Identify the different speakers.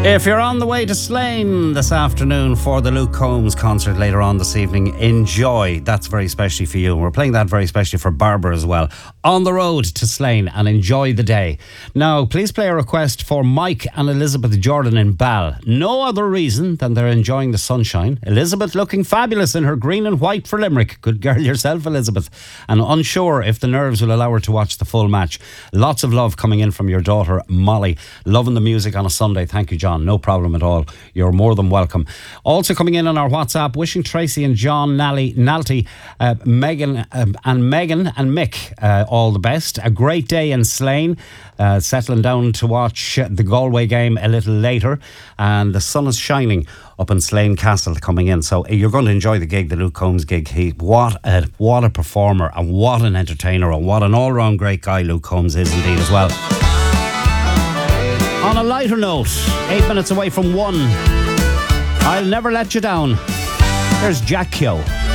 Speaker 1: If you're on the way to Slane this afternoon for the Luke Combs concert later on this evening, enjoy. That's very specially for you. We're playing that very specially for Barbara as well. On the road to Slane and enjoy the day. Now, please play a request for Mike and Elizabeth Jordan in Ball. No other reason than they're enjoying the sunshine. Elizabeth looking fabulous in her green and white for Limerick. Good girl yourself, Elizabeth. And unsure if the nerves will allow her to watch the full match. Lots of love coming in from your daughter, Molly. Loving the music on a Sunday. Thank you, John. No problem at all. You're more than welcome. Also coming in on our WhatsApp, wishing Tracy and John Nalty, Megan and Mick all the best. A great day in Slane. Settling down to watch the Galway game a little later, and the sun is shining up in Slane Castle coming in. So you're going to enjoy the gig, the Luke Combs gig. What a performer, and what an entertainer, and what an all-round great guy Luke Combs is indeed as well. On a lighter note, 8 minutes away from 1, I'll Never Let You Down. There's Jack Keogh.